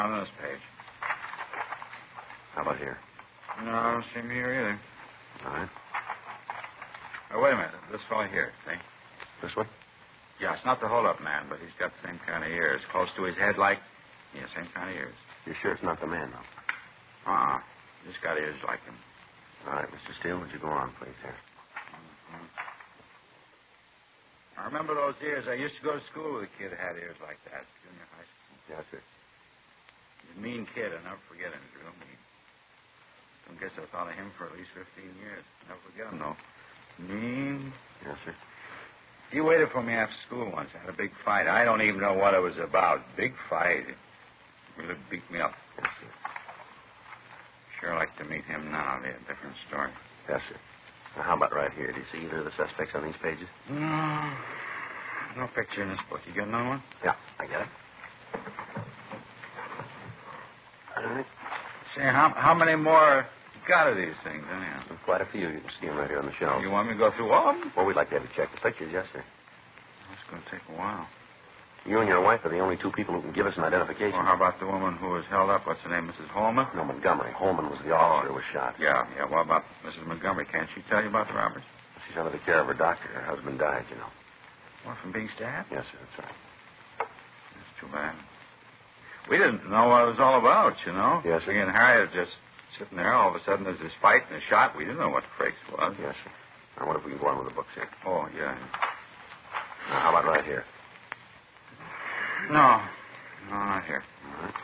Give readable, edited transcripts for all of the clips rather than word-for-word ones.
On this page. How about here? No, I don't see him here either. All right. Oh, wait a minute. This fellow here, see? This one? Yeah, it's not the hold-up man, but he's got the same kind of ears. Close to his head like... Yeah, same kind of ears. You're sure it's not the man, though? Just got ears like him. All right, Mr. Steele, would you go on, please, here? Mm-hmm. I remember those ears. I used to go to school with a kid that had ears like that. Junior high school. Yes, sir. He's a mean kid. I'll never forget him. He's real mean. I guess I thought of him for at least 15 years. Never forget him, though. Mean. Yes, sir. He waited for me after school once. I had a big fight. I don't even know what it was about. Big fight. He really beat me up. Yes, sir. Sure like to meet him now. They had a different story. Yes, sir. Now, how about right here? Do you see either of the suspects on these pages? No picture in this book. You got another one? Yeah, I get it. All right. Say, how many more you got of these things, anyhow? Well, quite a few. You can see them right here on the shelf. You want me to go through all of them? Well, we'd like to have you check the pictures, yes, sir. It's going to take a while. You and your wife are the only two people who can give us an identification. Well, how about the woman who was held up? What's her name, Mrs. Holman? No, Montgomery. Holman was the officer who was shot. Yeah. What about Mrs. Montgomery? Can't she tell you about the robbers? She's under the care of her doctor. Her husband died, you know. What, from being stabbed? Yes, sir, that's right. That's too bad. We didn't know what it was all about, you know? Yes, sir. Me and Harriet just sitting there. All of a sudden, there's this fight and a shot. We didn't know what the frakes was. Yes, sir. Now, what if we can go on with the books here? Oh, yeah. Now, how about right here? No, not here. All right.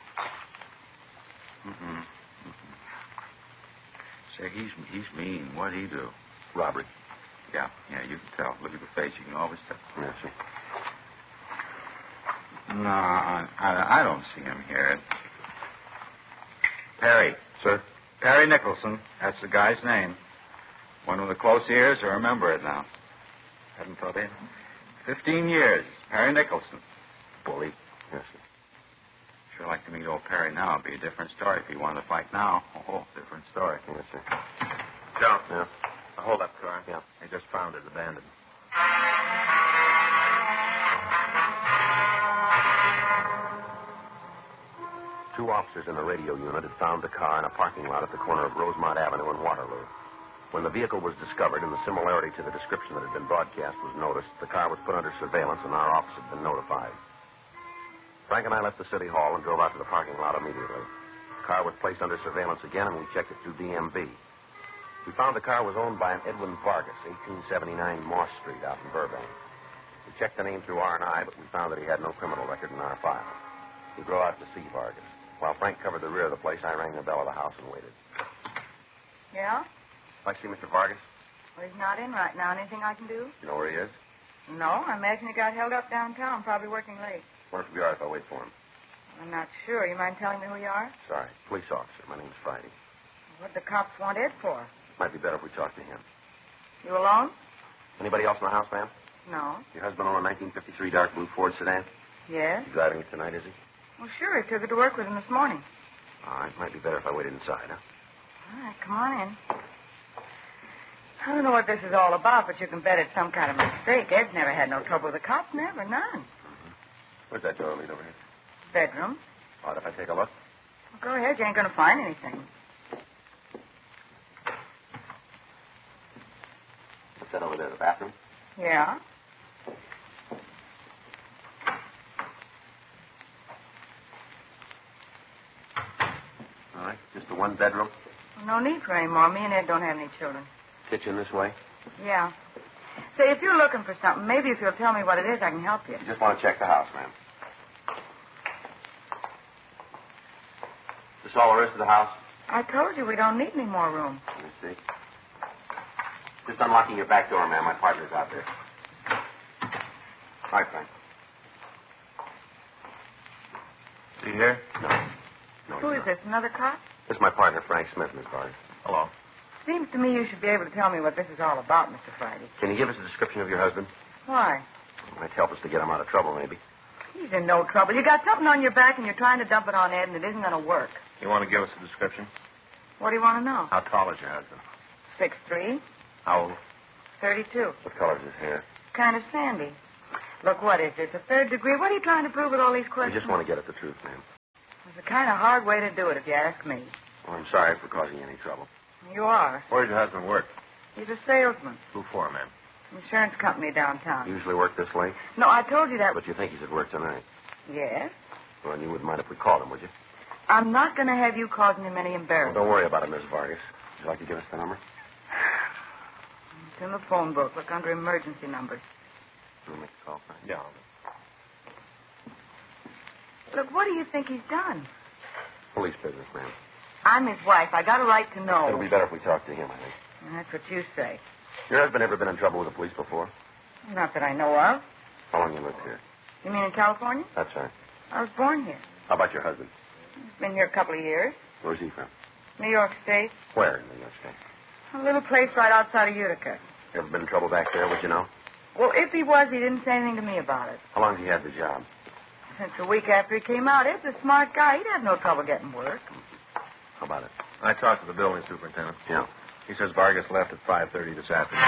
Mm-mm. Say, he's mean. What'd he do? Robbery. Yeah, you can tell. Look at the face. You can always tell. Yes, sir. No, I don't see him here. Perry. Sir? Perry Nicholson. That's the guy's name. One with the close ears. I remember it now. Hadn't thought in. 15 years. Perry Nicholson. Bully. Yes, sir. Sure like to meet old Perry now. It'd be a different story if he wanted to fight now. Oh, different story. Yes, sir. Joe. Yeah? Hold up, car. Yeah. They just found it abandoned. Two officers in the radio unit had found the car in a parking lot at the corner of Rosemont Avenue and Waterloo. When the vehicle was discovered and the similarity to the description that had been broadcast was noticed, the car was put under surveillance and our office had been notified. Frank and I left the city hall and drove out to the parking lot immediately. The car was placed under surveillance again, and we checked it through DMV. We found the car was owned by an Edwin Vargas, 1879 Moss Street out in Burbank. We checked the name through R&I, but we found that he had no criminal record in our file. We drove out to see Vargas. While Frank covered the rear of the place, I rang the bell of the house and waited. Yeah? Like to see Mr. Vargas? Well, he's not in right now. Anything I can do? You know where he is? No, I imagine he got held up downtown, probably working late. Wonder if we are if I wait for him. I'm not sure. You mind telling me who you are? Sorry. Police officer. My name's Friday. What'd the cops want Ed for? Might be better if we talk to him. You alone? Anybody else in the house, ma'am? No. Your husband owned a 1953 dark blue Ford sedan? Yes? He's driving it tonight, is he? Well, sure. He took it to work with him this morning. All right. Might be better if I waited inside, huh? All right, come on in. I don't know what this is all about, but you can bet it's some kind of mistake. Ed's never had no trouble with the cops. Never. None. Mm-hmm. Where's that door lead over here? Bedroom. All right, if I take a look? Well, go ahead. You ain't going to find anything. What's that over there, the bathroom? Yeah? All right. Just the one bedroom? Well, no need for any more. Me and Ed don't have any children. Kitchen this way? Yeah. Say, if you're looking for something, maybe if you'll tell me what it is, I can help you. You just want to check the house, ma'am. Is this all there is to the house? I told you we don't need any more room. Let me see. Just unlocking your back door, ma'am. My partner's out there. Hi, Frank. Is he here? No. Who is this, another cop? This is my partner, Frank Smith, Miss Vargas. Hello. Seems to me you should be able to tell me what this is all about, Mr. Friday. Can you give us a description of your husband? Why? It might help us to get him out of trouble, maybe. He's in no trouble. You got something on your back and you're trying to dump it on Ed, and it isn't going to work. You want to give us a description? What do you want to know? How tall is your husband? 6'3", How old? 32. What color is his hair? Kind of sandy. Look, what is this, a third degree? What are you trying to prove with all these We questions? just want to get at the truth, ma'am. It's a kind of hard way to do it, if you ask me. Well, I'm sorry for causing you any trouble. You are. Where does your husband work? He's a salesman. Who for, ma'am? Insurance company downtown. Usually work this late? No, I told you that. But you think he's at work tonight? Yes? Well, you wouldn't mind if we called him, would you? I'm not going to have you causing him any Well, embarrassment. don't worry about it, Miss Vargas. Would you like to give us the number? It's in the phone book. Look under emergency numbers. We'll make a call, Frank. Yeah. Look, what do you think he's done? Police business, ma'am. I'm his wife. I got a right to know. It'll be better if we talk to him, I think. That's what you say. Your husband ever been in trouble with the police before? Not that I know of. How long you lived here? You mean in California? That's right. I was born here. How about your husband? He's been here a couple of years. Where's he from? New York State. Where in New York State? A little place right outside of Utica. Ever been in trouble back there, would you know? Well, if he was, he didn't say anything to me about it. How long has he had the job? Since a week after he came out, Ed's a smart guy. He'd have no trouble getting work. How about it? I talked to the building superintendent. Yeah. He says Vargas left at 5:30 this afternoon.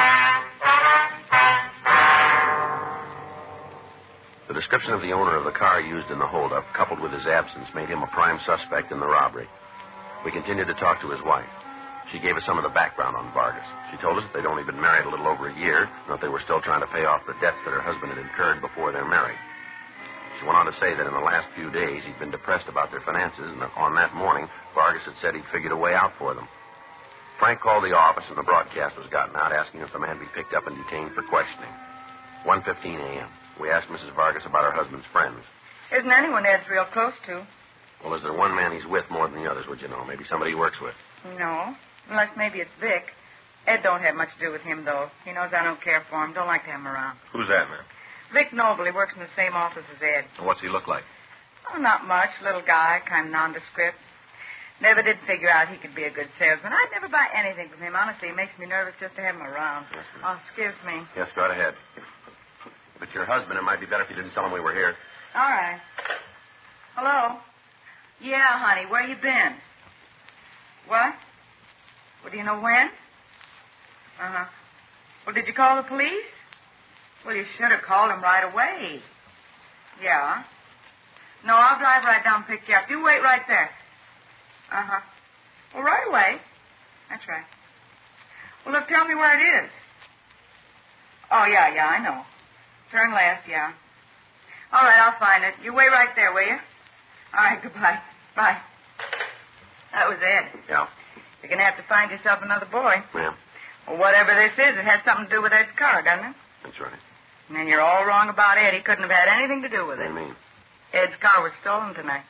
The description of the owner of the car used in the holdup, coupled with his absence, made him a prime suspect in the robbery. We continued to talk to his wife. She gave us some of the background on Vargas. She told us that they'd only been married a little over a year, and that they were still trying to pay off the debts that her husband had incurred before their marriage. She went on to say that in the last few days he'd been depressed about their finances, and that on that morning, Vargas had said he'd figured a way out for them. Frank called the office, and the broadcast was gotten out, asking if the man be picked up and detained for questioning. 1:15 a.m. We asked Mrs. Vargas about her husband's friends. Isn't anyone Ed's real close to? Well, is there one man he's with more than the others, would you know? Maybe somebody he works with. No. Unless maybe it's Vic. Ed don't have much to do with him, though. He knows I don't care for him. Don't like to have him around. Who's that, ma'am? Vic Noble. He works in the same office as Ed. And what's he look like? Oh, not much. Little guy, kind of nondescript. Never did figure out he could be a good salesman. I'd never buy anything from him. Honestly, it makes me nervous just to have him around. Yes, Oh, excuse me. Yes, go right ahead. If it's your husband, it might be better if you didn't tell him we were here. All right. Hello? Yeah, honey. Where you been? What? Well, do you know when? Uh-huh. Well, did you call the police? Well, you should have called them right away. Yeah. No, I'll drive right down and pick you up. You wait right there. Uh-huh. Well, right away. That's right. Well, look, tell me where it is. Oh, yeah, I know. Turn left, yeah. All right, I'll find it. You wait right there, will you? All right, goodbye. Bye. That was Ed. Yeah. You're going to have to find yourself another boy. Yeah, Well, whatever this is, it has something to do with Ed's car, doesn't it? that's right. And then you're all wrong about Ed. He couldn't have had anything to do with What it. do you mean? Ed's car was stolen tonight.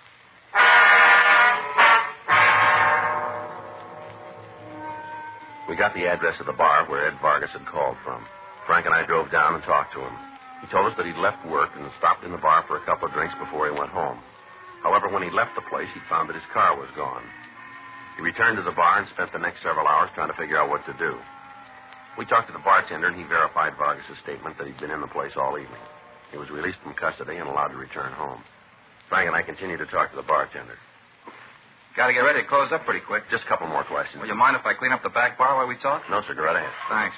We got the address of the bar where Ed Vargas had called from. Frank and I drove down and talked to him. He told us that he'd left work and stopped in the bar for a couple of drinks before he went home. However, when he left the place, he found that his car was gone. He returned to the bar and spent the next several hours trying to figure out what to do. We talked to the bartender, and he verified Vargas' statement that he'd been in the place all evening. He was released from custody and allowed to return home. Frank and I continued to talk to the bartender. Got to get ready to close up pretty quick. Just a couple more questions. Will you mind if I clean up the back bar while we talk? No, sir, go right ahead. Thanks.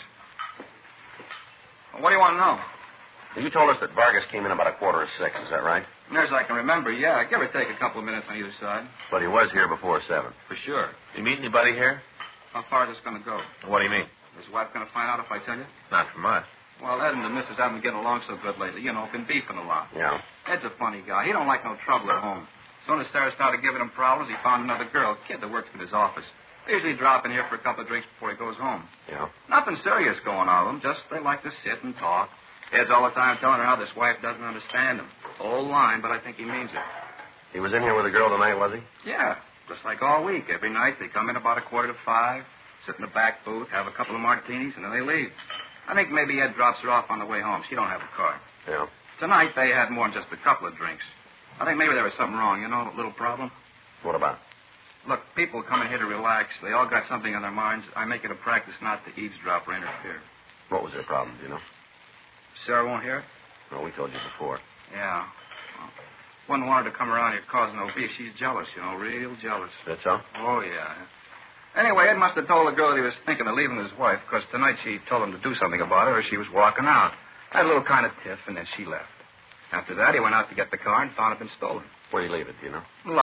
Well, what do you want to know? You told us that Vargas came in about 5:45, is that right? Near as I can remember, yeah. Give or take a couple of minutes on either side. But he was here before 7. For sure. You meet anybody here? How far is this going to go? What do you mean? Is his wife going to find out if I tell you? Not from us. Well, Ed and the missus haven't been getting along so good lately. You know, been beefing a lot. Yeah. Ed's a funny guy. He don't like no trouble at home. As soon as Sarah started giving him problems, he found another girl, a kid that works in his office. They usually drop in here for a couple of drinks before he goes home. Yeah. Nothing serious going on with them. Just they like to sit and talk. Ed's all the time telling her how this wife doesn't understand him. Old line, but I think he means it. He was in here with a girl tonight, was he? Yeah, just like all week. Every night they come in about 5:15, sit in the back booth, have a couple of martinis, and then they leave. I think maybe Ed drops her off on the way home. She don't have a car. Yeah. Tonight they had more than just a couple of drinks. I think maybe there was something wrong, you know, a little problem. What about? Look, people come in here to relax. They all got something on their minds. I make it a practice not to eavesdrop or interfere. What was their problem, do you know? Sarah won't hear it? No, we told you before. Yeah. Well, wouldn't want her to come around here causing no beef. She's jealous, you know, real jealous. That's so? Oh, yeah. Anyway, Ed must have told the girl that he was thinking of leaving his wife, because tonight she told him to do something about it or she was walking out. Had a little kind of tiff, and then she left. After that, he went out to get the car and found it been stolen. Where'd he leave it, do you know? A lot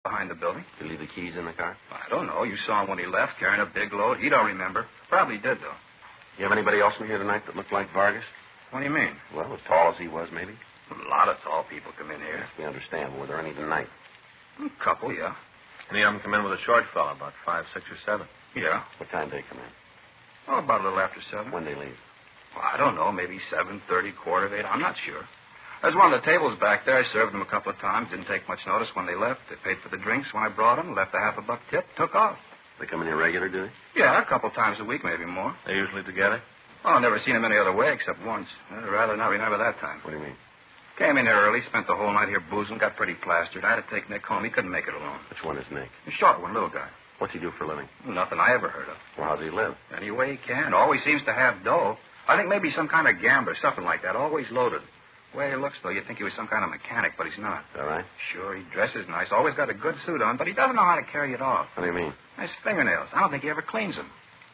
behind the building. Did he leave the keys in the car? I don't know. You saw him when he left, carrying a big load. He don't remember. Probably did, though. You have anybody else in here tonight that looked like Vargas? What do you mean? Well, as tall as he was, maybe. A lot of tall people come in here. Yes, we understand. Were there any tonight? A couple, yeah. Any of them come in with a short fellow, about 5, 6, or 7? Yeah. What time did they come in? Oh, about a little after 7. When did they leave? Well, I don't know. Maybe 7:30, quarter of 8. I'm not sure. There's one of the tables back there. I served them a couple of times. Didn't take much notice when they left. They paid for the drinks when I brought them. Left a $50 tip. Took off. They come in here regular, do they? Yeah, a couple times a week, maybe more. They usually together? Oh, I've never seen him any other way except once. I'd rather not remember that time. What do you mean? Came in here early, spent the whole night here boozing, got pretty plastered. I had to take Nick home. He couldn't make it alone. Which one is Nick? The short one, little guy. What's he do for a living? Nothing I ever heard of. Well, how does he live? Any way he can. Always seems to have dough. I think maybe some kind of gambler, something like that. Always loaded. The way he looks, though, you'd think he was some kind of mechanic, but he's not. Is that right? Sure, he dresses nice. Always got a good suit on, but he doesn't know how to carry it off. What do you mean? Nice fingernails. I don't think he ever cleans them.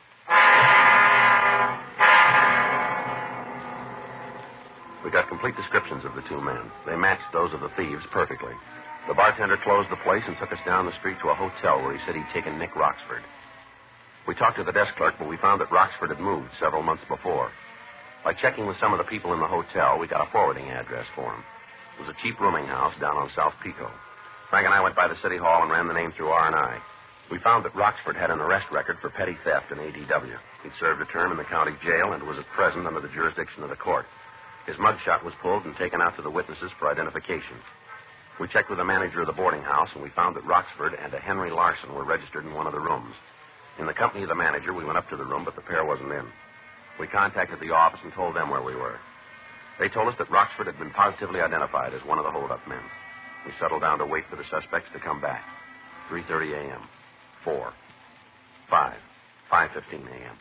We got complete descriptions of the two men. They matched those of the thieves perfectly. The bartender closed the place and took us down the street to a hotel where he said he'd taken Nick Roxford. We talked to the desk clerk, but we found that Roxford had moved several months before. By checking with some of the people in the hotel, we got a forwarding address for him. It was a cheap rooming house down on South Pico. Frank and I went by the city hall and ran the name through R&I. We found that Roxford had an arrest record for petty theft in ADW. He'd served a term in the county jail and was at present under the jurisdiction of the court. His mugshot was pulled and taken out to the witnesses for identification. We checked with the manager of the boarding house, and we found that Roxford and a Henry Larson were registered in one of the rooms. In the company of the manager, we went up to the room, but the pair wasn't in. We contacted the office and told them where we were. They told us that Roxford had been positively identified as one of the hold-up men. We settled down to wait for the suspects to come back. 3:30 a.m., 4, 5, 5:15 a.m.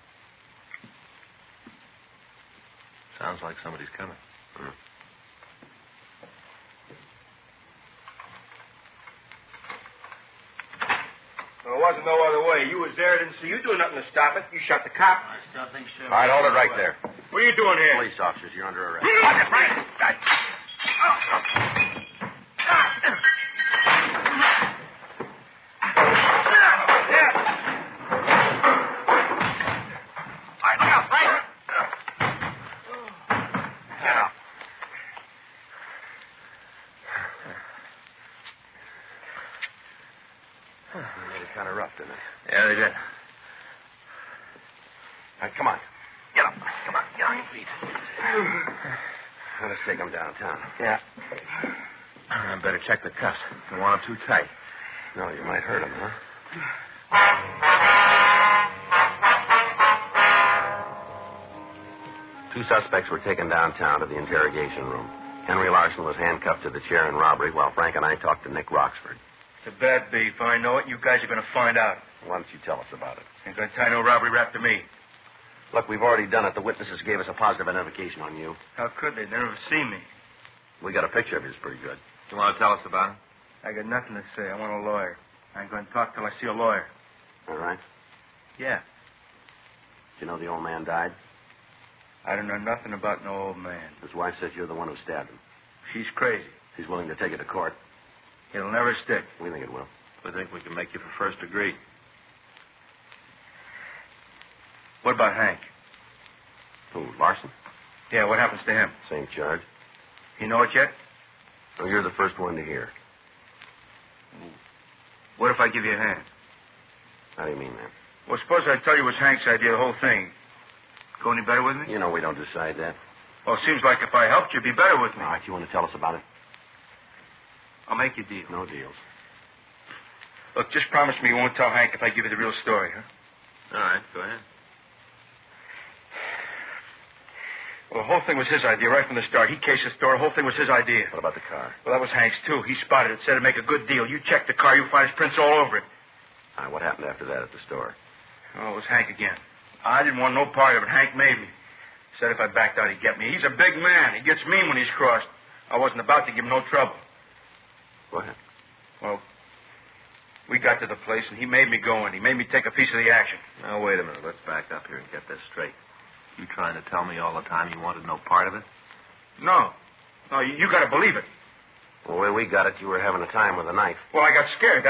Sounds like somebody's coming. There wasn't no other way. You was there, didn't see you do nothing to stop it. You shot the cop. I still think so. All right, hold it right there. What are you doing here? Police officers, you're under arrest. Watch it, Frank. They made it kind of rough, didn't they? Yeah, they did. All right, come on. Get up. Come on. Get on your feet. Now, let's take them downtown. Yeah. I better check the cuffs. Don't want them too tight. No, you might hurt them, huh? Two suspects were taken downtown to the interrogation room. Henry Larson was handcuffed to the chair in robbery while Frank and I talked to Nick Roxford. It's a bad beef. I know it. You guys are going to find out. Why don't you tell us about it? Ain't going to tie no robbery rap to me. Look, we've already done it. The witnesses gave us a positive identification on you. How could they? They never seen me. We got a picture of you. It's pretty good. You want to tell us about him? I got nothing to say. I want a lawyer. I ain't going to talk till I see a lawyer. All right. Yeah. Did you know the old man died? I don't know nothing about no old man. His wife says you're the one who stabbed him. She's crazy. She's willing to take it to court. It'll never stick. We think it will. We think we can make you for first degree. What about Hank? Who, Larson? Yeah, what happens to him? Same charge. You know it yet? Well, you're the first one to hear. What if I give you a hand? How do you mean that? Well, suppose I tell you it was Hank's idea, the whole thing. Go any better with me? You know we don't decide that. Well, it seems like if I helped you, you'd be better with me. All right, you want to tell us about it? I'll make you a deal. No deals. Look, just promise me you won't tell Hank if I give you the real story, huh? All right, go ahead. Well, the whole thing was his idea right from the start. He cased the store. The whole thing was his idea. What about the car? Well, that was Hank's, too. He spotted it, said it'd make a good deal. You check the car, you'll find his prints all over it. All right, what happened after that at the store? Oh, it was Hank again. I didn't want no part of it. Hank made me. Said if I backed out, he'd get me. He's a big man. He gets mean when he's crossed. I wasn't about to give him no trouble. Go ahead. Well, we got to the place, and he made me go in. He made me take a piece of the action. Now, wait a minute. Let's back up here and get this straight. You trying to tell me all the time you wanted no part of it? No. No, you got to believe it. Well, the way we got it, you were having a time with a knife. Well, I got scared.